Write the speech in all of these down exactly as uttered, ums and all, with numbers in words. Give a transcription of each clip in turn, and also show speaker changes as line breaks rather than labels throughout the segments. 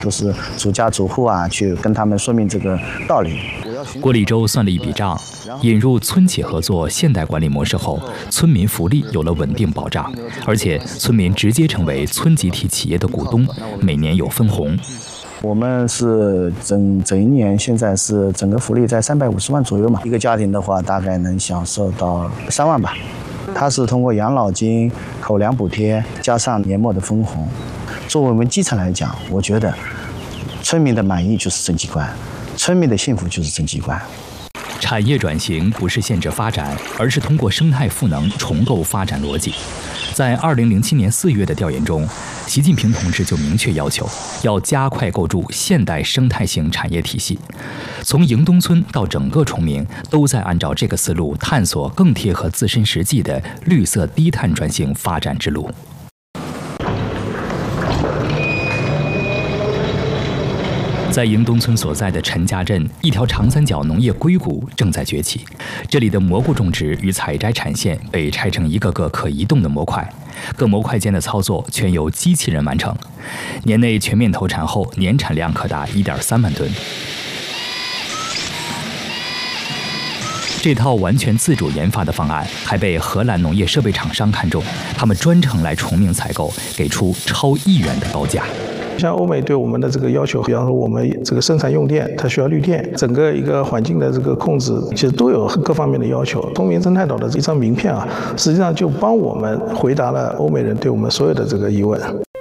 都是逐家逐户啊，去跟他们说明这个道理。
郭立洲算了一笔账，引入村企合作现代管理模式后，村民福利有了稳定保障，而且村民直接成为村集体企业的股东，每年有分红。
我们是整整一年，现在是整个福利在三百五十万左右嘛，一个家庭的话大概能享受到三万吧。它是通过养老金、口粮补贴加上年末的分红。作为我们基层来讲，我觉得村民的满意就是政绩观，村民的幸福就是政绩观。
产业转型不是限制发展，而是通过生态赋能重构发展逻辑。在二零零七年四月的调研中，习近平同志就明确要求，要加快构筑现代生态型产业体系。从迎东村到整个崇明，都在按照这个思路探索更贴合自身实际的绿色低碳转型发展之路。在迎东村所在的陈家镇，一条长三角农业硅谷正在崛起。这里的蘑菇种植与采摘产线被拆成一个个可移动的模块，各模块间的操作全由机器人完成。年内全面投产后，年产量可达 一点三万吨。这套完全自主研发的方案还被荷兰农业设备厂商看中，他们专程来崇明采购，给出超亿元的高价。
像欧美对我们的这个要求，比方说我们这个生产用电，它需要绿电，整个一个环境的这个控制，其实都有各方面的要求。崇明生态岛的这张名片啊，实际上就帮我们回答了欧美人对我们所有的这个疑问。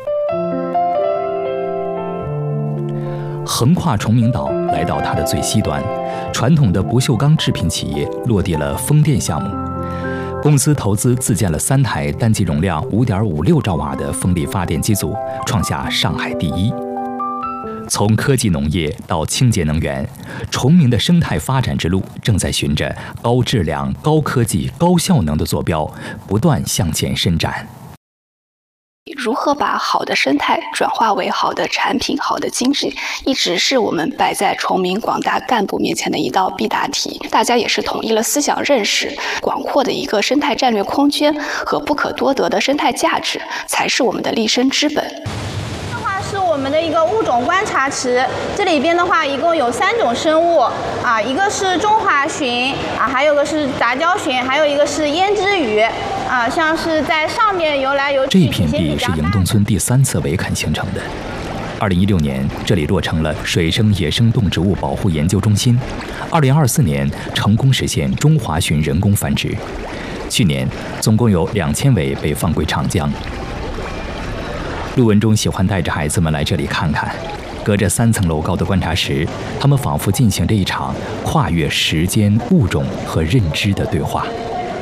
横跨崇明岛来到它的最西端，传统的不锈钢制品企业落地了风电项目。公司投资自建了三台单机容量 五点五六兆瓦的风力发电机组，创下上海第一。从科技农业到清洁能源，崇明的生态发展之路正在循着高质量、高科技、高效能的坐标不断向前伸展。
如何把好的生态转化为好的产品、好的经济，一直是我们摆在崇明广大干部面前的一道必答题。大家也是统一了思想认识，广阔的一个生态战略空间和不可多得的生态价值，才是我们的立身之本。
是我们的一个物种观察池，这里边的话一共有三种生物啊，一个是中华鲟啊，还有个是杂交鲟，还有一个是胭脂鱼啊，像是在上面游来游去。
这片地是迎东村第三次围垦形成的。二零一六年，这里落成了水生野生动植物保护研究中心。二零二四年，成功实现中华鲟人工繁殖。去年，总共有两千尾被放归长江。陆文中喜欢带着孩子们来这里看看，隔着三层楼高的观察室，他们仿佛进行着一场跨越时间、物种和认知的对话。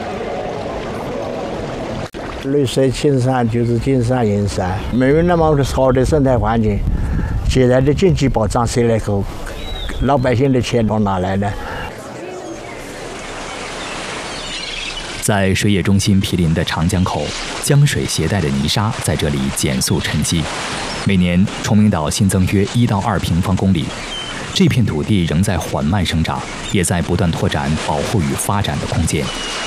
绿水青山就是金山银山，没有那么好的生态环境，现在的经济保障谁来扣？老百姓的钱从哪来的？
在水野中心毗邻的长江口，江水携带的泥沙在这里减速沉积。每年崇明岛新增约一到二平方公里，这片土地仍在缓慢生长，也在不断拓展保护与发展的空间。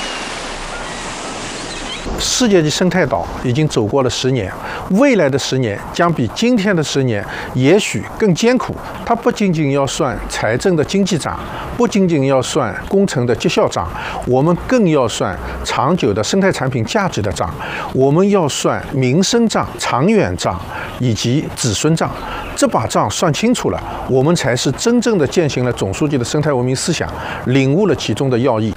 世界级生态岛已经走过了十年，未来的十年将比今天的十年也许更艰苦。它不仅仅要算财政的经济账，不仅仅要算工程的绩效账，我们更要算长久的生态产品价值的账，我们要算民生账、长远账以及子孙账。这把账算清楚了，我们才是真正的践行了总书记的生态文明思想，领悟了其中的要义。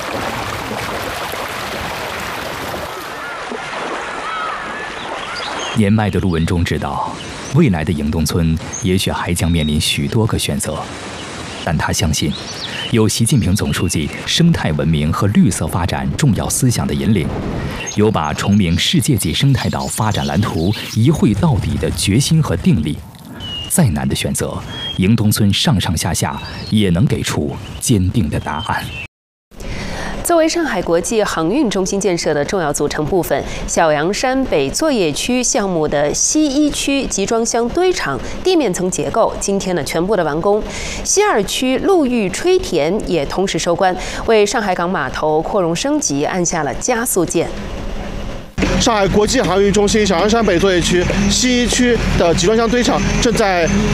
年迈的陆文中知道，未来的迎东村也许还将面临许多个选择，但他相信，有习近平总书记生态文明和绿色发展重要思想的引领，有把崇明世界级生态岛发展蓝图一绘到底的决心和定力，再难的选择，迎东村上上下下也能给出坚定的答案。
作为上海国际航运中心建设的重要组成部分，小洋山北作业区项目的西一区集装箱堆场地面层结构今天呢全部的完工，西二区陆域吹田也同时收官，为上海港码头扩容升级按下了加速键。
上海国际航运中心小洋山北作业区西一区的集装箱堆场正在